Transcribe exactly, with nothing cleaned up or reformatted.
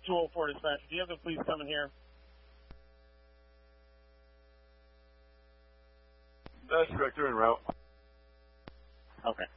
two oh four dispatch. Do you have the police coming here? That's correct. They're en route. Okay.